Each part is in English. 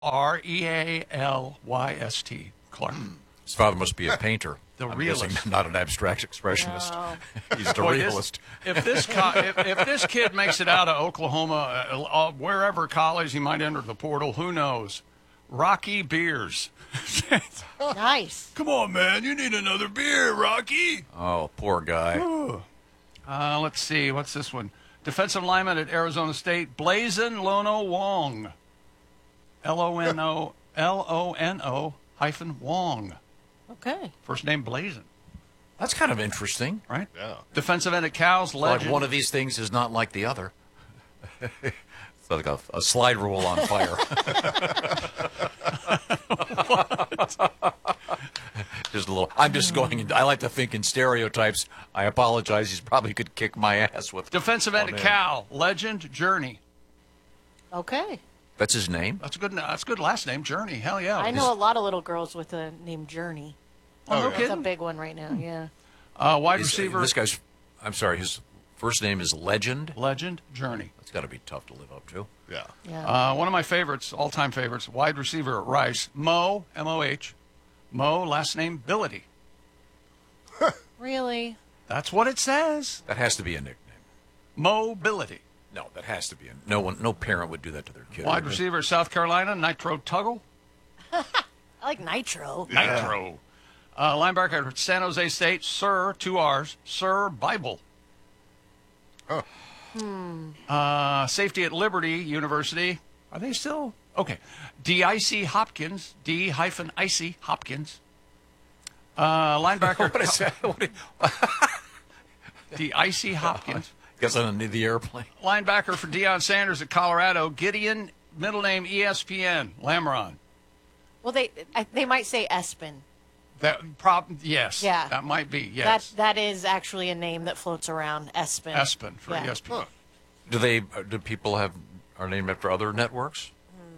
Realyst. Clark. His father must be a painter. The I'm realist. guessing, not an abstract expressionist. No. He's the Boy, realist. If this kid makes it out of Oklahoma, wherever college he might enter the portal, who knows? Rocky Beers. Nice. Come on, man. You need another beer, Rocky. Oh, poor guy. Let's see. What's this one? Defensive lineman at Arizona State, Blazin Lono Wong. Lono hyphen Wong. Okay. First name Blazin, That's kind of interesting. right? Yeah. Defensive end at Cows, legend. Like one of these things is not like the other. It's like a slide rule on fire. Just a little. I'm just going. I like to think in stereotypes. I apologize. He probably could kick my ass with. Defensive end Oh, at man. Cal, legend Journey. Okay. That's his name. That's a good. That's a good last name, Journey. Hell yeah. I know a lot of little girls with the name Journey. Oh, no yeah. It's a kidding. big one right now. Yeah. Wide His- receiver, This guy's. I'm sorry. His first name is Legend. legend Journey. That's got to be tough to live up to. Yeah. Yeah. One of my favorites, all-time favorites, wide receiver at Rice, Mo, M-O-H. Mo, last name Billity. Really? That's what it says. That has to be a nickname. Mobility. No, that has to be. No parent would do that to their kid. Wide receiver at South Carolina, Nitro Tuggle. I like Nitro. Nitro. Linebacker at San Jose State, Sir, 2 R's, Sir Bible. Safety at Liberty University. Are they still? Okay. D-I-C Hopkins, D-Icy Hopkins. Linebacker. What is that? D-Icy Hopkins. Guess on the airplane. Linebacker for Deion Sanders at Colorado, Gideon, middle name ESPN, Lamron. Well, they might say Espen. Yes. Yeah. That might be, yes. That is actually a name that floats around. Espen. Espen for Yeah. ESPN. Do people are named after other networks?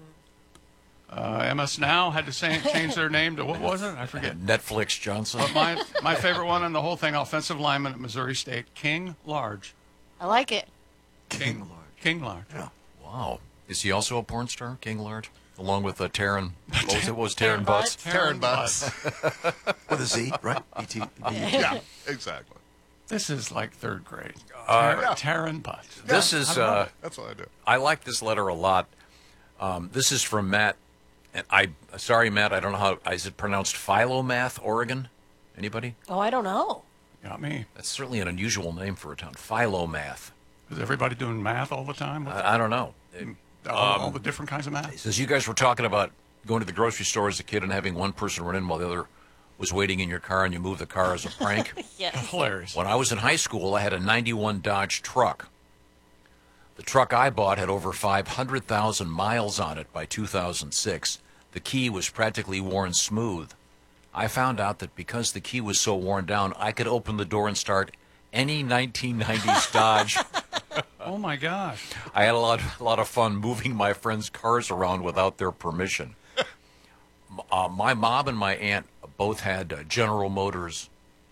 MS Now had to change their name to, what was it? I forget. Netflix Johnson. But my favorite one in the whole thing, offensive lineman at Missouri State, King Large. I like it. King Large. Yeah. Wow. Is he also a porn star, King Large? Along with Taryn. What was Taryn Butts? Taryn Butts. With a Z, right? E-T. Yeah, exactly. This is like third grade. Taryn Butts. This is. That's what I do. I like this letter a lot. This is from Matt. And sorry, Matt. I don't know how is it pronounced. Philomath, Oregon. Anybody? Oh, I don't know. Got me. That's certainly an unusual name for a town. Philomath. Is everybody doing math all the time? I don't know. All the different kinds of math? Says you guys were talking about going to the grocery store as a kid and having one person run in while the other was waiting in your car, and you moved the car as a prank. Yes. Hilarious. When I was in high school, I had a 91 Dodge truck. The truck I bought had over 500,000 miles on it by 2006. The key was practically worn smooth. I found out that because the key was so worn down, I could open the door and start any 1990s Dodge. Oh, my gosh. I had a lot of fun moving my friends' cars around without their permission. My mom and my aunt both had General Motors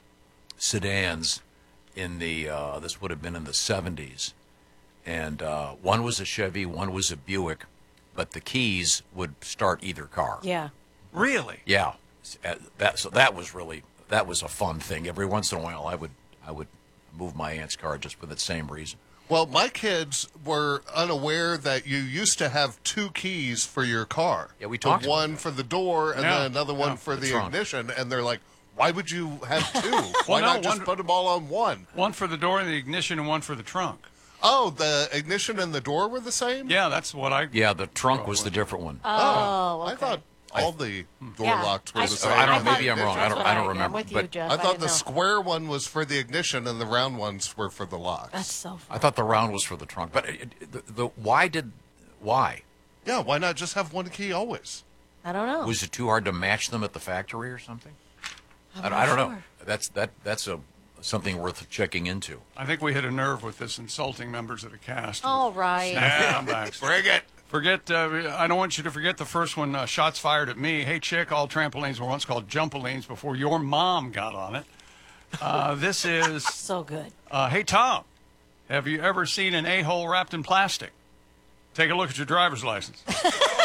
sedans in the this would have been in the 70s, and one was a Chevy, one was a Buick, but the keys would start either car. Yeah. Really? Yeah, that was a fun thing. Every once in a while, I would move my aunt's car just for the same reason. Well, my kids were unaware that you used to have 2 keys for your car. Yeah, we talked about one that. for the door and Yeah. then another one Yeah, for the the trunk. ignition. And they're like, why would you have 2? Why no, not just one- put them all on one? One for the door and the ignition and one for the trunk. Oh, the ignition and the door were the same? Yeah, that's what I... Yeah, the trunk was the different one. Oh, okay. I thought all the door Yeah, locks were I- the same. I don't know, thought- maybe I'm wrong. I that's what don't I'm remember, with you, but Jeff. I thought didn't the know. square one was for the ignition and the round ones were for the locks. That's so I fun. thought the round was for the trunk. But why? Yeah, why not just have one key always? I don't know. Was it too hard to match them at the factory or something? I'm I don't not know. sure. That's something worth checking into. I think we hit a nerve with this insulting members of the cast. All right. Comebacks. Bring it. Forget, I don't want you to forget the first one, shots fired at me. Hey, chick, all trampolines were once called jumpolines before your mom got on it. This is, So good. hey, Tom, have you ever seen an a-hole wrapped in plastic? Take a look at your driver's license.